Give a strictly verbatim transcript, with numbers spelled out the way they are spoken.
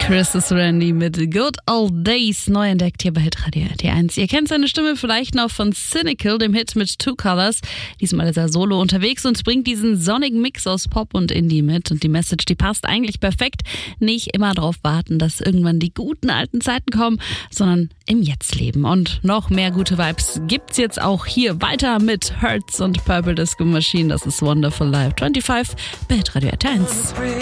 Chris ist Randy mit Good Old Days, neu entdeckt hier bei Hitradio R T eins. Ihr kennt seine Stimme vielleicht noch von Cynical, dem Hit mit Two Colors. Diesmal ist er solo unterwegs und bringt diesen sonnigen Mix aus Pop und Indie mit. Und die Message, die passt eigentlich perfekt. Nicht immer darauf warten, dass irgendwann die guten alten Zeiten kommen, sondern im Jetzt leben. Und noch mehr gute Vibes gibt's jetzt auch hier weiter mit Hurts und Purple Disco Machine. Das ist Wonderful Life fünfundzwanzig bei Hitradio R T eins.